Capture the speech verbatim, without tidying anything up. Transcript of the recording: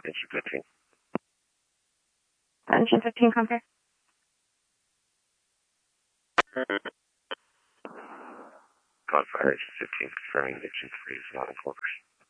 Engine fifteen. Engine fifteen, contact. Code fire engine fifteen, confirming engine three is not in quarters.